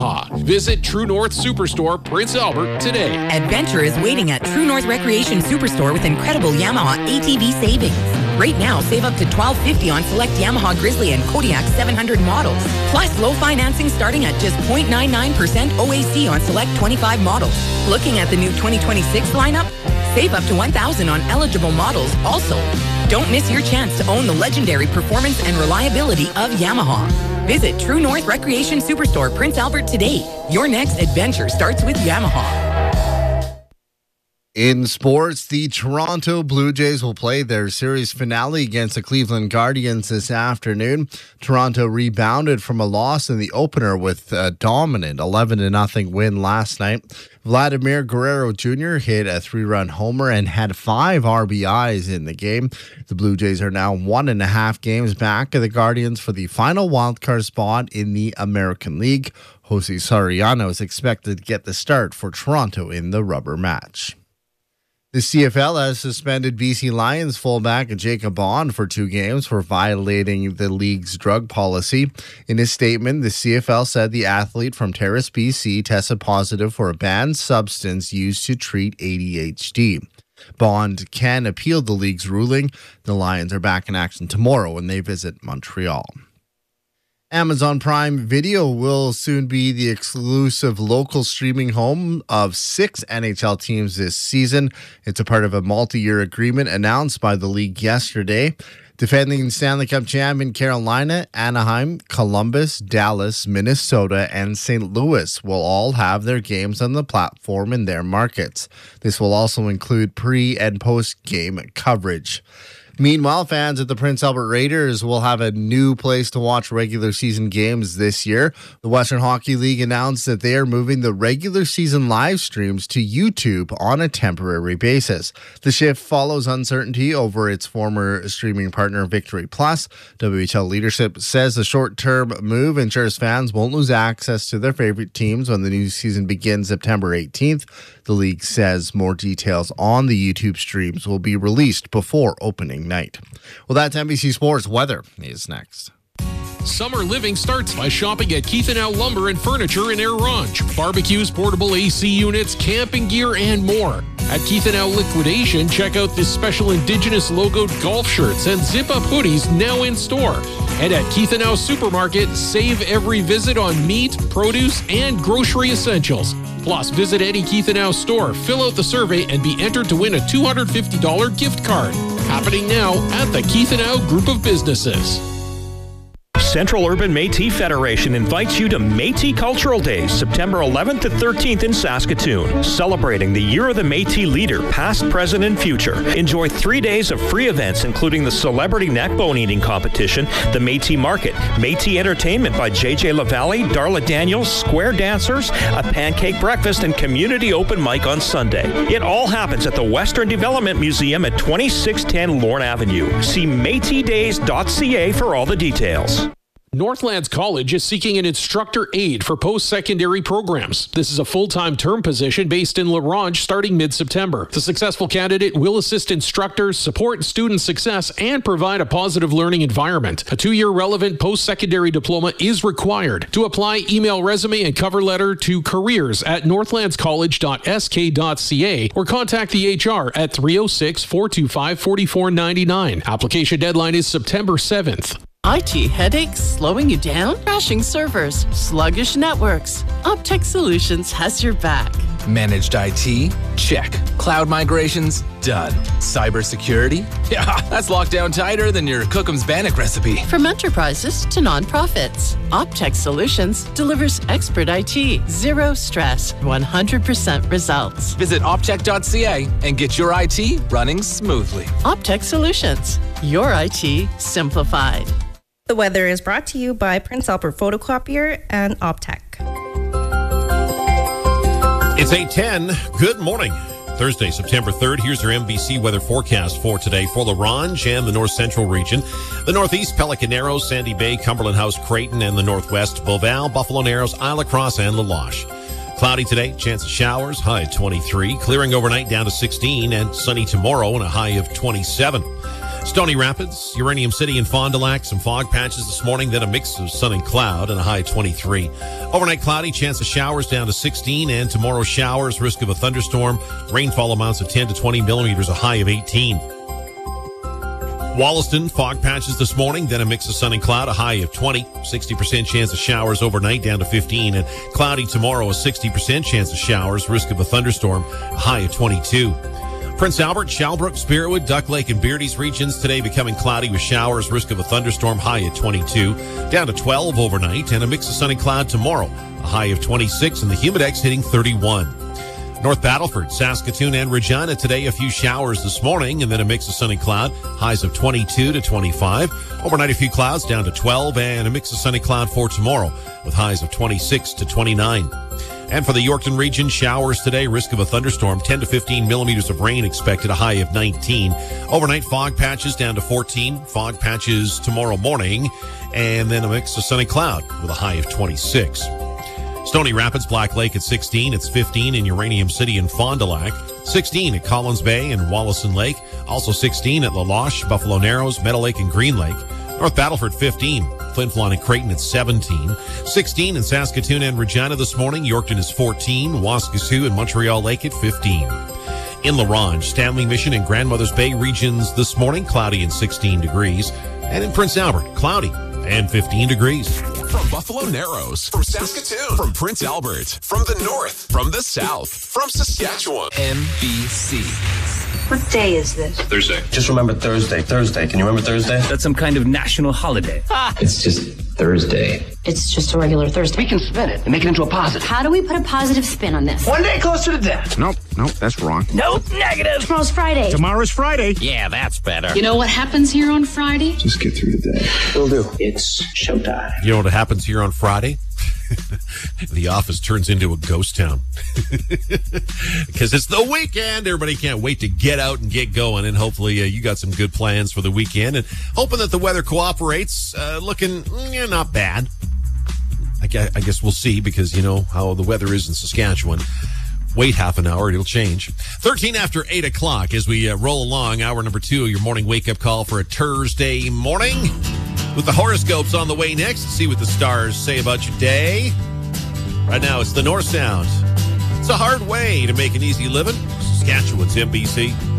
Visit True North Superstore, Prince Albert, today. Adventure is waiting at True North Recreation Superstore with incredible Yamaha ATV savings. Right now, save up to $1,250 on select Yamaha Grizzly and Kodiak 700 models. Plus, low financing starting at just 0.99% OAC on select 25 models. Looking at the new 2026 lineup? Save up to $1,000 on eligible models also. Don't miss your chance to own the legendary performance and reliability of Yamaha. Visit True North Recreation Superstore, Prince Albert today. Your next adventure starts with Yamaha. In sports, the Toronto Blue Jays will play their series finale against the Cleveland Guardians this afternoon. Toronto rebounded from a loss in the opener with a dominant 11-0 win last night. Vladimir Guerrero Jr. hit a 3-run homer and had 5 RBIs in the game. The Blue Jays are now 1.5 games back of the Guardians for the final wildcard spot in the American League. Jose Soriano is expected to get the start for Toronto in the rubber match. The CFL has suspended BC Lions fullback Jacob Bond for 2 games for violating the league's drug policy. In a statement, the CFL said the athlete from Terrace, BC tested positive for a banned substance used to treat ADHD. Bond can appeal the league's ruling. The Lions are back in action tomorrow when they visit Montreal. Amazon Prime Video will soon be the exclusive local streaming home of 6 NHL teams this season. It's a part of a multi-year agreement announced by the league yesterday. Defending Stanley Cup champion Carolina, Anaheim, Columbus, Dallas, Minnesota, and St. Louis will all have their games on the platform in their markets. This will also include pre- and post-game coverage. Meanwhile, fans at the Prince Albert Raiders will have a new place to watch regular season games this year. The Western Hockey League announced that they are moving the regular season live streams to YouTube on a temporary basis. The shift follows uncertainty over its former streaming partner, Victory Plus. WHL leadership says the short-term move ensures fans won't lose access to their favorite teams when the new season begins September 18th. The league says more details on the YouTube streams will be released before opening night. Well, that's NBC Sports. Weather is next. Summer living starts by shopping at Keith & Al Lumber and Furniture in Air Ronge. Barbecues, portable AC units, camping gear, and more. At Keith & Al Liquidation, check out the special Indigenous logoed golf shirts and zip-up hoodies now in store. And at Keith & Al Supermarket, save every visit on meat, produce, and grocery essentials. Plus, visit any Keith & Al store, fill out the survey, and be entered to win a $250 gift card. Happening now at the Keith & Al Group of Businesses. Central Urban Métis Federation invites you to Métis Cultural Days, September 11th to 13th in Saskatoon, celebrating the Year of the Métis leader, past, present, and future. Enjoy 3 days of free events, including the Celebrity Neck Bone Eating Competition, the Métis Market, Métis Entertainment by JJ LaValle, Darla Daniels, Square Dancers, a pancake breakfast, and community open mic on Sunday. It all happens at the Western Development Museum at 2610 Lorne Avenue. See métisdays.ca for all the details. Northlands College is seeking an instructor aide for post-secondary programs. This is a full-time term position based in La Ronge starting mid-September. The successful candidate will assist instructors, support student success, and provide a positive learning environment. A 2-year relevant post-secondary diploma is required. To apply, email resume and cover letter to careers@northlandscollege.sk.ca or contact the HR at 306-425-4499. Application deadline is September 7th. IT headaches slowing you down? Crashing servers, sluggish networks. Optech Solutions has your back. Managed IT? Check. Cloud migrations? Done. Cybersecurity? Yeah, that's locked down tighter than your Cookham's Bannock recipe. From enterprises to nonprofits, Optech Solutions delivers expert IT, zero stress, 100% results. Visit optech.ca and get your IT running smoothly. Optech Solutions, your IT simplified. The weather is brought to you by Prince Albert Photocopier and Optech. It's 8:10. Good morning. Thursday, September 3rd. Here's your NBC weather forecast for today for La Ronge and the north central region. The northeast, Pelican Narrows, Sandy Bay, Cumberland House, Creighton, and the northwest, Beauval, Buffalo Narrows, Isle Cross, and La Loche. Cloudy today, chance of showers, high at 23. Clearing overnight down to 16, and sunny tomorrow and a high of 27. Stony Rapids, Uranium City, and Fond du Lac. Some fog patches this morning, then a mix of sun and cloud, and a high of 23. Overnight cloudy, chance of showers down to 16, and tomorrow showers, risk of a thunderstorm. Rainfall amounts of 10 to 20 millimeters, a high of 18. Wollaston, fog patches this morning, then a mix of sun and cloud, a high of 20. 60% chance of showers overnight, down to 15. And cloudy tomorrow, a 60% chance of showers, risk of a thunderstorm, a high of 22. Prince Albert, Shalbrook, Spiritwood, Duck Lake, and Beardy's regions today becoming cloudy with showers, risk of a thunderstorm, high at 22. Down to 12 overnight, and a mix of sun and cloud tomorrow, a high of 26, and the Humidex hitting 31. North Battleford, Saskatoon, and Regina today, a few showers this morning, and then a mix of sun and cloud, highs of 22 to 25. Overnight, a few clouds down to 12, and a mix of sun and cloud for tomorrow, with highs of 26 to 29. And for the Yorkton region, showers today, risk of a thunderstorm, 10 to 15 millimeters of rain expected, a high of 19. Overnight, fog patches down to 14, fog patches tomorrow morning, and then a mix of sun and cloud with a high of 26. Stony Rapids, Black Lake at 16. It's 15 in Uranium City and Fond du Lac. 16 at Collins Bay and Wollaston Lake. Also 16 at La Loche, Buffalo Narrows, Meadow Lake, and Green Lake. North Battleford, 15. Flin Flon and Creighton at 17. 16 in Saskatoon and Regina this morning. Yorkton is 14. Waskesiu and Montreal Lake at 15. In La Ronge, Stanley Mission and Grandmother's Bay regions this morning, cloudy and 16 degrees. And in Prince Albert, cloudy and 15 degrees. From Buffalo Narrows, from Saskatoon, from Prince Albert, from the north, from the south, from Saskatchewan. NBC. What day is this? Thursday. Just remember Thursday. Thursday. Can you remember Thursday? That's some kind of national holiday. It's just Thursday. It's just a regular Thursday. We can spin it and make it into a positive. How do we put a positive spin on this? One day closer to death. Nope, that's wrong. Nope, negative. Tomorrow's Friday. Tomorrow's Friday. Yeah, that's better. You know what happens here on Friday? Just get through the day. Will do. It's showtime. You know what happens here on Friday? The office turns into a ghost town. Because it's the weekend. Everybody can't wait to get out and get going. And hopefully you got some good plans for the weekend. And hoping that the weather cooperates. Looking not bad. I guess we'll see, because you know how the weather is in Saskatchewan. Wait half an hour, it'll change. 13 after 8 o'clock as we roll along. Hour number 2 of your morning wake-up call for a Thursday morning. With the horoscopes on the way next, see what the stars say about your day. Right now, it's the North Sound. It's a hard way to make an easy living. Saskatchewan's NBC.